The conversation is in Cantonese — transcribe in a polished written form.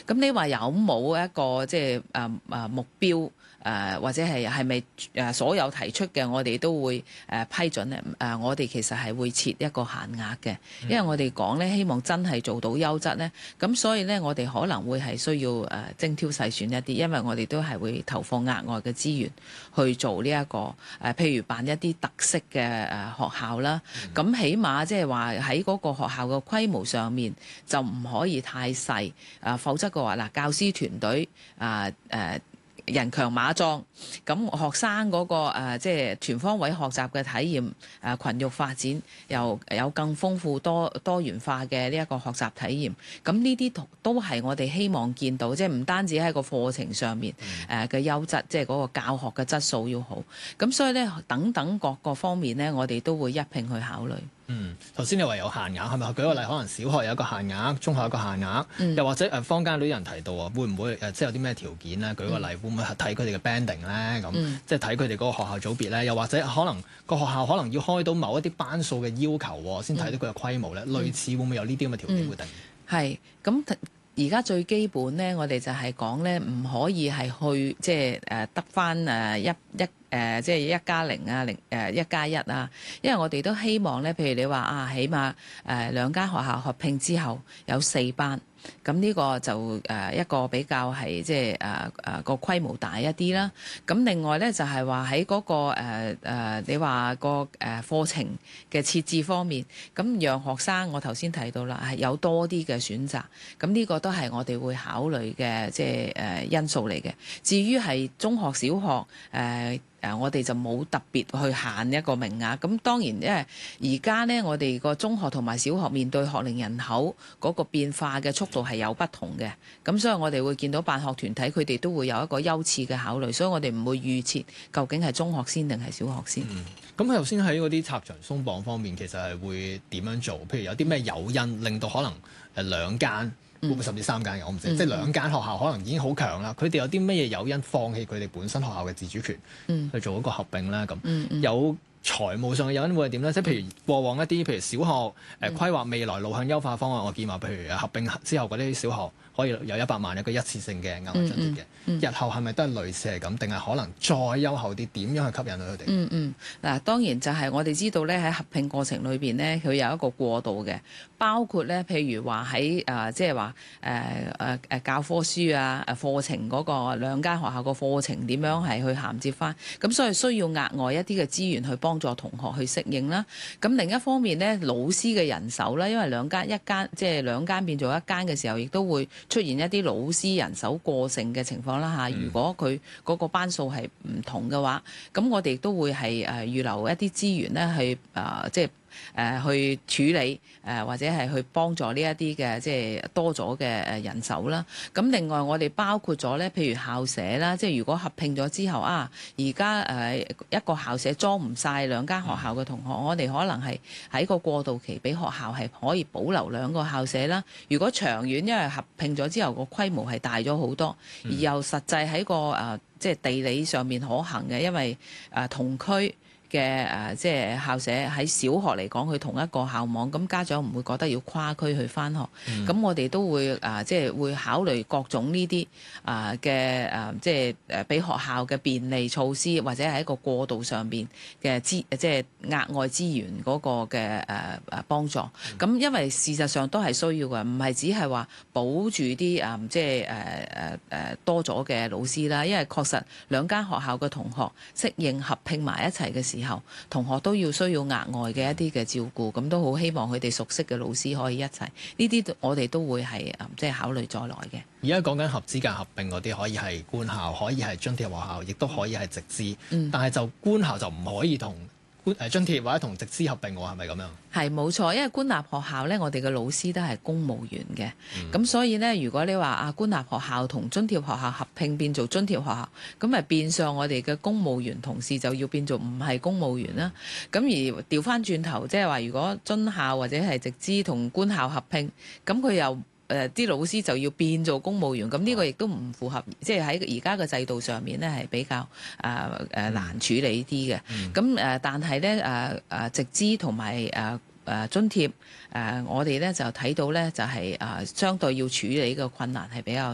咁你話有冇一個即係目標？或者係咪所有提出嘅我哋都會批准咧？我哋其實係會設一個限額嘅，因為我哋講咧希望真係做到優質咧，咁所以咧我哋可能會係需要精挑細選一啲，因為我哋都係會投放額外嘅資源去做呢一個譬如辦一啲特色嘅學校啦，咁起碼即係話喺嗰個學校嘅規模上面就唔可以太細，否則嘅話嗱，教師團隊人強馬壯，咁學生嗰個即係全方位學習嘅體驗，群育發展又有更豐富多元化嘅呢一個學習體驗，咁呢啲都係我哋希望見到，即係唔單止喺個課程上面嘅優質，即係嗰個教學嘅質素要好，咁所以咧等等各個方面咧，我哋都會一併去考慮。 頭先你話有限額，係咪？舉個例，可能小學有一個限額，中學有一個限額，又或者坊間都有人提到啊，會唔會即係有啲咩條件咧？舉個例，會唔會係睇佢哋嘅 banding 咧？咁即係睇佢哋嗰個學校組別咧？又或者可能個學校可能要開到某一啲班數嘅要求先睇到佢嘅規模咧？類似會唔會有呢啲咁嘅條件會定？ 係咁。而家最基本咧，我哋就係講咧，唔可以係去即係得返即係1+0啊，1+1啊，因為我哋都希望咧，譬如你話起碼兩間學校合併之後有4班。咁呢個就一個比較係即係個規模大一啲啦。咁另外咧就係話喺嗰個你話個課程嘅設置方面，咁讓學生我頭先提到啦，係有多啲嘅選擇。咁呢個都係我哋會考慮嘅即係因素嚟嘅。至於係中學、小學我哋就冇特別去限一個名額。咁當然，因為而家呢，我哋個中學同埋小學面對學齡人口嗰個變化嘅速度係有不同嘅。咁所以我哋會見到辦學團體佢哋都會有一個優次嘅考慮。所以我哋唔會預設究竟係中學先定係小學先。 咁頭先喺嗰啲拆牆鬆綁方面，其實係會點樣做？譬如有啲咩誘因令到可能兩間？會唔會甚至3間嘅？我唔知，即係2間學校可能已經好強啦。佢哋有啲乜嘢誘因放棄佢哋本身學校嘅自主權，去做一個合併咧？咁有財務上嘅誘因會係點咧？即係譬如過往一啲，譬如小學規劃未來路向優化方案，我見話譬如合併之後嗰啲小學可以有100萬一個一次性嘅額外津貼嘅。日後係咪都係類似係咁，定係可能再優厚啲？點樣去吸引到佢哋？ 嗱，當然就係我哋知道咧，喺合併過程裏邊咧，佢有一個過渡嘅，包括咧，譬如話喺即係話教科書啊、課程嗰個2間學校個課程點樣係去銜接翻，咁所以需要額外一啲嘅資源去幫助同學去適應啦。咁另一方面咧，老師嘅人手啦，因為2間變做1間嘅時候，亦都會出現一啲老師人手過剩嘅情況啦嚇。如果佢嗰個班數係唔同嘅話，咁我哋都會係預留一啲資源咧去即係去處理或者係去幫助呢一啲嘅即係多咗嘅人手啦。咁另外我哋包括咗咧，譬如校舍啦，即係如果合併咗之後而家一個校舍裝唔晒2間學校嘅同學，我哋可能係喺個過渡期俾學校係可以保留2個校舍啦。如果長遠因為合併咗之後個規模係大咗好多，而又實際喺個即係地理上面可行嘅，因為同區嘅即係校舍喺小學嚟講，佢同一個校網，咁家長唔會覺得要跨區去返學。咁我哋都會即係會考慮各種呢啲嘅即係俾學校嘅便利措施，或者係一個過渡上邊嘅即係額外資源嗰個嘅幫助。咁因為事實上都係需要嘅，唔係只係話保住啲即係多咗嘅老師啦。因為確實2間學校嘅同學適應合併埋一齊嘅時候，同學都需要額外嘅一啲嘅照顧，咁都好希望佢哋熟悉嘅老師可以一齊。呢啲我哋都會係即係考慮在內嘅。 而家講緊合資格合併嗰啲，可以係官校，可以係津貼學校，亦都可以係直資。但係就官校就唔可以同津貼或者同直資合併喎，係咪咁樣？ 係冇錯，因為官立學校咧，我哋嘅老師都係公務員嘅，咁所以咧，如果你話官立學校同津貼學校合併變做津貼學校，咁咪變相我哋嘅公務員同事就要變做唔係公務員啦。咁而調翻轉頭，即係話如果津校或者係直資同官校合併，咁佢又啲老師就要變做公務員，咁呢個亦都唔符合，即係喺而家嘅制度上面咧係比較難處理啲嘅。咁但係咧直資同埋津貼我哋咧就睇到咧就係相對要處理嘅困難係比較